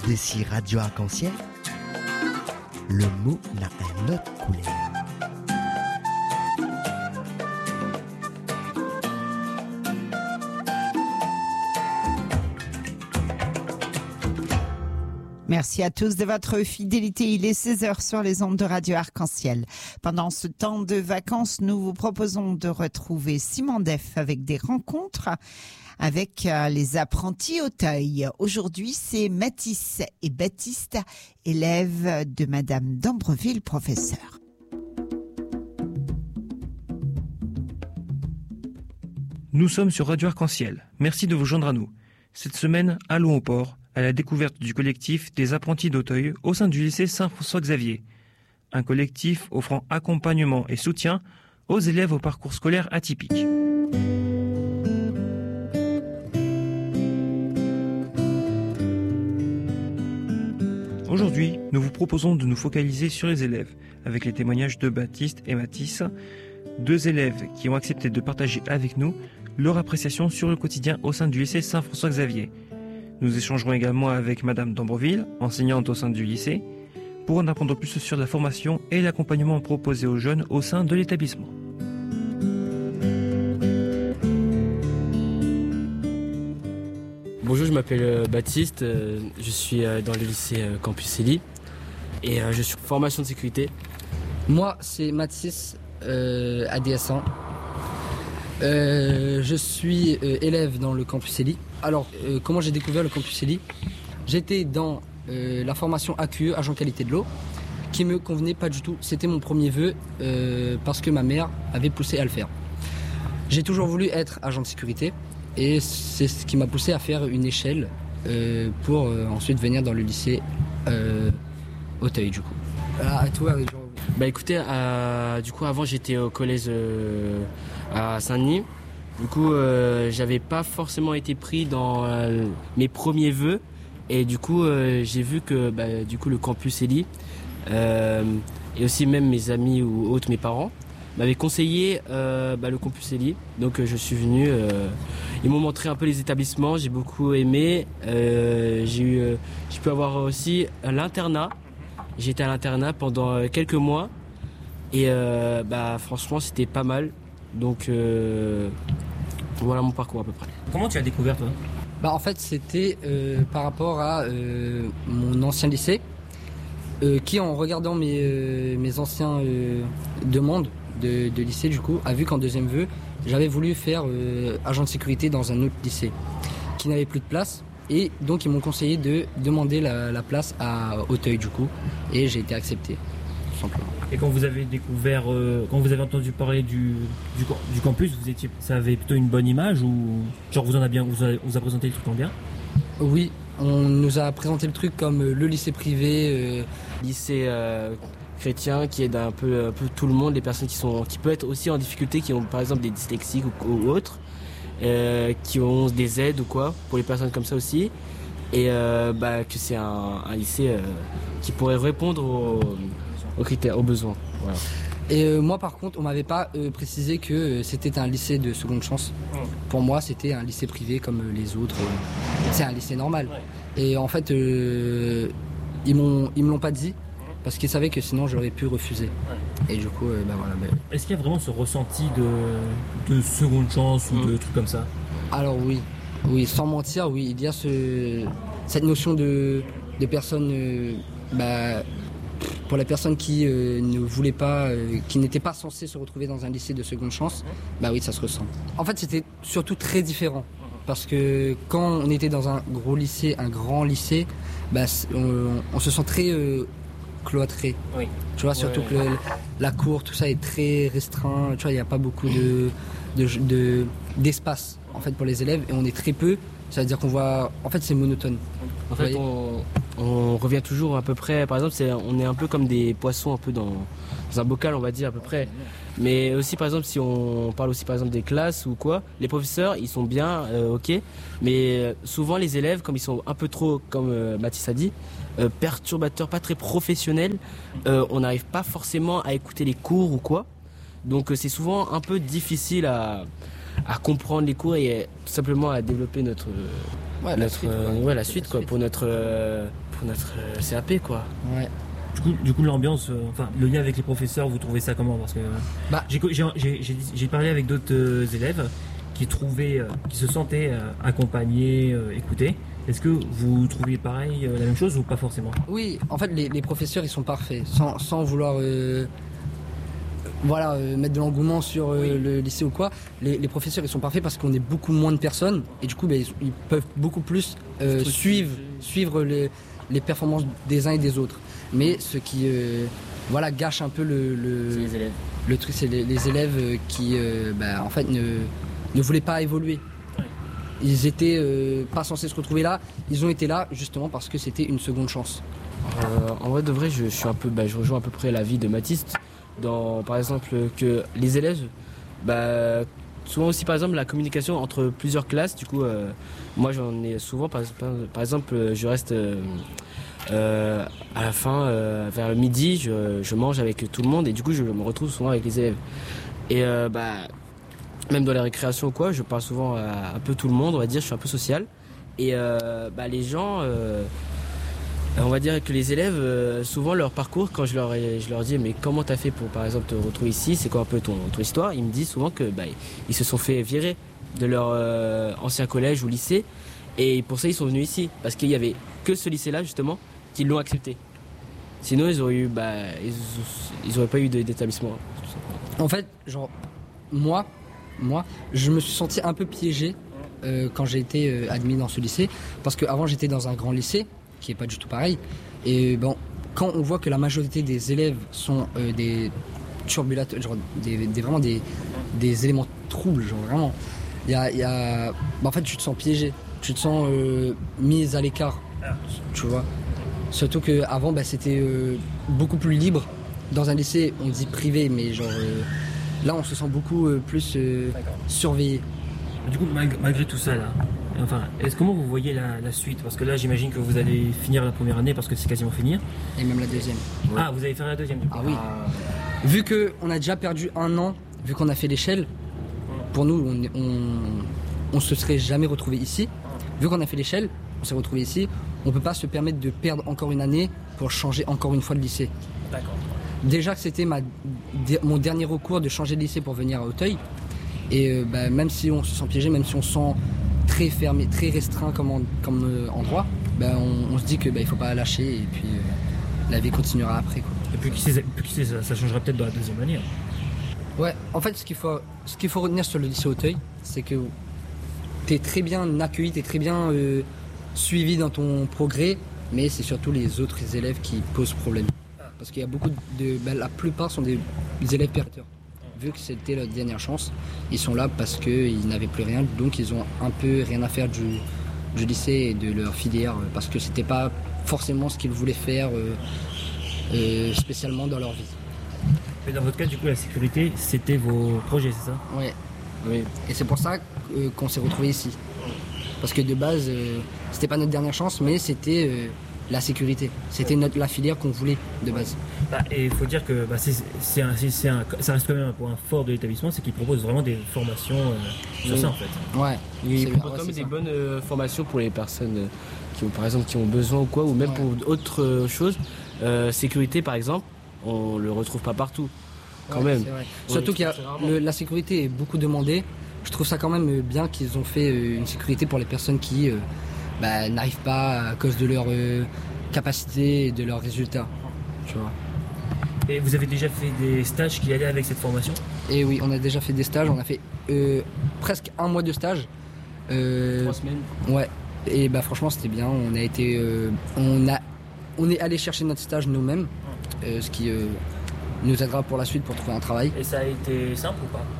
D'ici Radio Arc-en-Ciel, le mot n'a un autre couleur. Merci à tous de votre fidélité. Il est 16h sur les ondes de Radio Arc-en-Ciel. Pendant ce temps de vacances, nous vous proposons de retrouver Simon Def avec des rencontres avec les apprentis Auteuil. Aujourd'hui, c'est Mathis et Baptiste, élèves de Madame d'Ambreville, professeur. Nous sommes sur Radio Arc-en-Ciel. Merci de vous joindre à nous. Cette semaine, allons au port, à la découverte du collectif des apprentis d'Auteuil au sein du lycée Saint-François-Xavier. Un collectif offrant accompagnement et soutien aux élèves au parcours scolaire atypique. Aujourd'hui, nous vous proposons de nous focaliser sur les élèves, avec les témoignages de Baptiste et Mathis, deux élèves qui ont accepté de partager avec nous leur appréciation sur le quotidien au sein du lycée Saint-François-Xavier. Nous échangerons également avec Madame d'Ambreville, enseignante au sein du lycée, pour en apprendre plus sur la formation et l'accompagnement proposé aux jeunes au sein de l'établissement. Bonjour, je m'appelle Baptiste, je suis dans le lycée Campus Élie et je suis en formation de sécurité. Moi, c'est Mathis, ADS1. Je suis élève dans le Campus Élie. Alors, comment j'ai découvert le Campus Élie ? J'étais dans la formation AQE, agent qualité de l'eau, qui me convenait pas du tout. C'était mon premier vœu parce que ma mère avait poussé à le faire. J'ai toujours voulu être agent de sécurité et c'est ce qui m'a poussé à faire une échelle pour ensuite venir dans le lycée Auteuil du coup. À toi, genre... Bah écoutez, du coup avant j'étais au collège à Saint-Denis. Du coup j'avais pas forcément été pris dans mes premiers vœux et du coup j'ai vu que du coup le campus Élie et aussi même mes amis ou autres mes parents m'avaient conseillé le campus Élie. Donc je suis venu, ils m'ont montré un peu les établissements, j'ai beaucoup aimé, j'ai pu avoir aussi l'internat. J'étais à l'internat pendant quelques mois et franchement c'était pas mal. Donc voilà mon parcours à peu près. Comment tu as découvert toi ? En fait c'était par rapport à mon ancien lycée qui en regardant mes anciens demandes de lycée du coup a vu qu'en deuxième vœu j'avais voulu faire agent de sécurité dans un autre lycée qui n'avait plus de place. Et donc ils m'ont conseillé de demander la place à Auteuil du coup et j'ai été accepté tout simplement. Et quand vous avez découvert, quand vous avez entendu parler du campus, ça avait plutôt une bonne image ou genre vous a présenté le truc en bien ? Oui, on nous a présenté le truc comme le lycée privé, lycée chrétien qui aide un peu tout le monde, les personnes qui peuvent être aussi en difficulté, qui ont par exemple des dyslexiques ou autres. Qui ont des aides ou quoi pour les personnes comme ça aussi et que c'est un lycée qui pourrait répondre aux critères, aux besoins. Voilà. Et moi par contre on m'avait pas précisé que c'était un lycée de seconde chance. Pour moi c'était un lycée privé comme les autres, c'est un lycée normal. Et en fait ils me l'ont pas dit parce qu'ils savaient que sinon j'aurais pu refuser. Et du coup, voilà. Est-ce qu'il y a vraiment ce ressenti de seconde chance ou de trucs comme ça ? Alors oui, sans mentir, oui, il y a cette notion de personnes, pour les personnes qui ne voulaient pas, qui n'étaient pas censées se retrouver dans un lycée de seconde chance, oui, ça se ressent. En fait, c'était surtout très différent. Parce que quand on était dans un gros lycée, un grand lycée, on se sent très... cloîtré. Oui. Tu vois, surtout que la cour, tout ça est très restreint. Tu vois, il n'y a pas beaucoup d'espace en fait pour les élèves et on est très peu. Ça veut dire qu'on voit. En fait, c'est monotone. En fait, on revient toujours à peu près. Par exemple, on est un peu comme des poissons un peu dans un bocal, on va dire à peu près. Mais aussi, par exemple, si on parle aussi par exemple des classes ou quoi, les professeurs, ils sont bien, ok. Mais souvent, les élèves, comme ils sont un peu trop, comme Mathis a dit, perturbateurs, pas très professionnels, on n'arrive pas forcément à écouter les cours ou quoi. Donc c'est souvent un peu difficile à à comprendre les cours et tout simplement à développer la suite quoi, pour notre CAP quoi. Ouais. Du coup, l'ambiance, le lien avec les professeurs, vous trouvez ça comment? Parce que j'ai parlé avec d'autres élèves qui se sentaient accompagnés, écoutés. Est-ce que vous trouvez pareil, la même chose ou pas forcément? Oui, en fait, les professeurs, ils sont parfaits, sans vouloir mettre de l'engouement sur le lycée ou quoi. Les professeurs, ils sont parfaits parce qu'on est beaucoup moins de personnes et du coup, ils peuvent beaucoup plus suivre les performances des uns et des autres. Mais ce qui gâche un peu c'est les élèves. Le truc, c'est les élèves qui en fait ne voulaient pas évoluer. Ouais. Ils étaient pas censés se retrouver là. Ils ont été là justement parce que c'était une seconde chance. En vrai de vrai, je rejoins à peu près l'avis de Mathis par exemple que les élèves, souvent aussi par exemple la communication entre plusieurs classes. Du coup, moi j'en ai souvent par exemple je reste à la fin vers le midi, je mange avec tout le monde et du coup je me retrouve souvent avec les élèves. Et même dans les récréations ou quoi, je parle souvent à un peu tout le monde, on va dire, je suis un peu social. Et les gens, on va dire que les élèves, souvent leur parcours, quand je leur dis mais comment t'as fait pour par exemple te retrouver ici, c'est quoi un peu ton histoire, ils me disent souvent que ils se sont fait virer de leur ancien collège ou lycée et pour ça ils sont venus ici parce qu'il y avait que ce lycée là justement qui l'ont accepté. Sinon ils auraient pas eu d'établissement. En fait, moi, je me suis senti un peu piégé quand j'ai été admis dans ce lycée parce qu'avant j'étais dans un grand lycée qui est pas du tout pareil et quand on voit que la majorité des élèves sont des turbulateurs, vraiment des éléments troubles, vraiment en fait tu te sens piégé, tu te sens mis à l'écart, tu vois. Surtout qu'avant c'était beaucoup plus libre. Dans un lycée on dit privé mais là on se sent beaucoup plus surveillé. Du coup, malgré tout ça là, comment vous voyez la suite? Parce que là j'imagine que vous allez finir la première année parce que c'est quasiment fini. Et même la deuxième. Ouais. Ah, vous allez faire la deuxième du coup. Ah oui. Vu qu'on a déjà perdu un an, vu qu'on a fait l'échelle, pour nous on se serait jamais retrouvé ici. Vu qu'on a fait l'échelle, on s'est retrouvé ici, on peut pas se permettre de perdre encore une année pour changer encore une fois de lycée. D'accord. Déjà que c'était mon dernier recours de changer de lycée pour venir à Auteuil. Et même si on se sent piégé, même si on se sent très fermé, très restreint comme endroit, on se dit que il faut pas lâcher et puis la vie continuera après quoi. Et puis qui sait, ça changera peut-être dans la deuxième année. Ouais, en fait ce qu'il faut retenir sur le lycée Auteuil, c'est que t'es très bien accueilli, t'es très bien suivi dans ton progrès, mais c'est surtout les autres élèves qui posent problème. Parce qu'il y a beaucoup la plupart sont des élèves perdeurs. Vu que c'était leur dernière chance, ils sont là parce qu'ils n'avaient plus rien, donc ils ont un peu rien à faire du lycée et de leur filière, parce que c'était pas forcément ce qu'ils voulaient faire spécialement dans leur vie. Mais dans votre cas, du coup, la sécurité, c'était vos projets, c'est ça? Ouais. Oui. Et c'est pour ça qu'on s'est retrouvés ici. Parce que de base, c'était pas notre dernière chance, mais c'était la sécurité. C'était la filière qu'on voulait de base. Et il faut dire que ça reste quand même un point fort de l'établissement, c'est qu'il propose vraiment des formations sur ça en fait. Ouais. Il propose quand même des bonnes formations pour les personnes qui ont, par exemple, qui ont besoin ou quoi, ou même pour autre chose. Sécurité par exemple, on le retrouve pas partout. Quand même. C'est vrai. Surtout qu'il y a la sécurité est beaucoup demandée. Je trouve ça quand même bien qu'ils ont fait une sécurité pour les personnes qui n'arrivent pas à cause de leur capacité et de leurs résultats. Tu vois. Et vous avez déjà fait des stages qui allaient avec cette formation? Et oui, on a déjà fait des stages. On a fait presque un mois de stage. 3 semaines. Ouais. Et franchement, c'était bien. On a été, on est allé chercher notre stage nous-mêmes, ce qui nous aidera pour la suite pour trouver un travail. Et ça a été simple ou pas?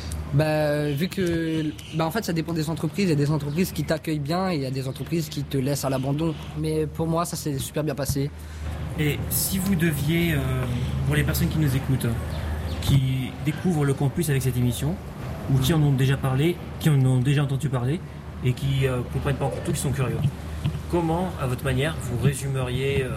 Vu que en fait ça dépend des entreprises, il y a des entreprises qui t'accueillent bien et il y a des entreprises qui te laissent à l'abandon. Mais pour moi ça s'est super bien passé. Et si vous deviez, pour les personnes qui nous écoutent, qui découvrent le campus avec cette émission, ou qui en ont déjà parlé, qui en ont déjà entendu parler, et qui ne comprennent pas encore tout, qui sont curieux, comment, à votre manière, vous résumeriez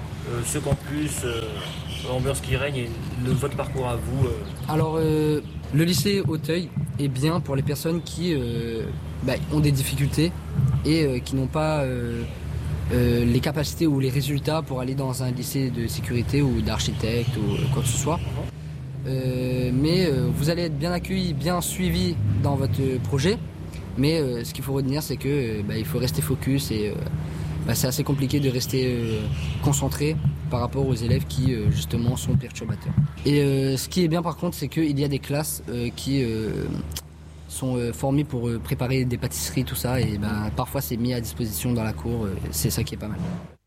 ce campus, l'ambiance qui règne et votre parcours à vous? Alors Le lycée Auteuil est bien pour les personnes qui ont des difficultés et qui n'ont pas les capacités ou les résultats pour aller dans un lycée de sécurité ou d'architecte ou quoi que ce soit. Mais vous allez être bien accueillis, bien suivis dans votre projet. Mais ce qu'il faut retenir, c'est que il faut rester focus et c'est assez compliqué de rester concentré par rapport aux élèves qui justement sont perturbateurs. Et ce qui est bien par contre, c'est qu'il y a des classes qui sont formées pour préparer des pâtisseries, tout ça, et parfois c'est mis à disposition dans la cour, c'est ça qui est pas mal.